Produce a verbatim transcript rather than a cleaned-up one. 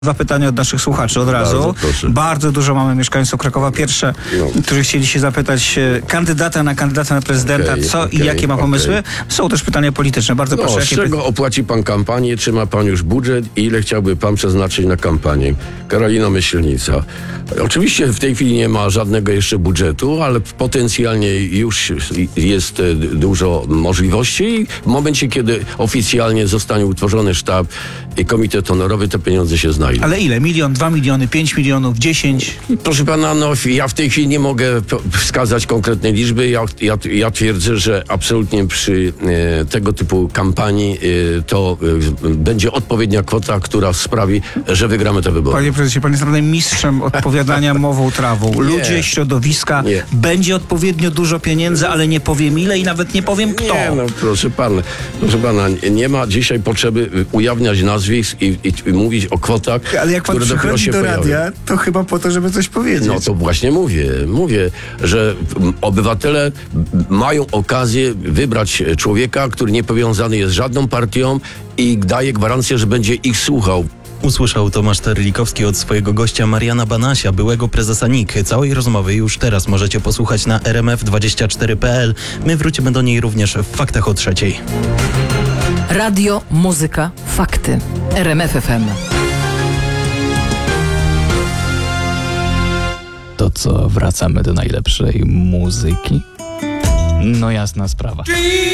Dwa pytania od naszych słuchaczy od razu. Bardzo proszę. Bardzo dużo mamy mieszkańców Krakowa. Pierwsze, No. którzy chcieli się zapytać e, kandydata na kandydata na prezydenta, Okej, co okej, i jakie ma pomysły. okej. Są też pytania polityczne. Bardzo No, proszę. z Jakie czego opłaci pan kampanię? Czy ma pan już budżet i ile chciałby pan przeznaczyć na kampanię? Karolina Myślnica. Oczywiście w tej chwili nie ma żadnego jeszcze budżetu, ale potencjalnie już jest e, dużo możliwości i w momencie, kiedy oficjalnie zostanie utworzony sztab i komitet honorowy, te pieniądze się znajdą. Ale ile? Milion, dwa miliony, pięć milionów, dziesięć? Proszę pana, no ja w tej chwili nie mogę p- wskazać konkretnej liczby. Ja, ja, ja twierdzę, że absolutnie przy e, tego typu kampanii e, to e, będzie odpowiednia kwota, która sprawi, że wygramy te wybory. Panie prezesie, pan jest naprawdę mistrzem odpowiadania mową trawą. Ludzie, środowiska, Nie. będzie odpowiednio dużo pieniędzy, ale nie powiem ile i nawet nie powiem kto. Nie, no proszę pana, proszę pana, nie ma dzisiaj potrzeby ujawniać nazwisk i, i, i mówić o kwotach, Ale jak pan które dopiero przychodzi się do pojawią. radia, to chyba po to, żeby coś powiedzieć. No to właśnie mówię, mówię, że m, obywatele m, mają okazję wybrać człowieka, który nie powiązany jest z żadną partią i daje gwarancję, że będzie ich słuchał. Usłyszał Tomasz Terlikowski od swojego gościa Mariana Banasia, byłego prezesa N I K. Całej rozmowy już teraz możecie posłuchać na r m f dwadzieścia cztery kropka p l. My wrócimy do niej również w Faktach o trzeciej. Radio, muzyka, fakty. R M F F M. To co, wracamy do najlepszej muzyki? No jasna sprawa.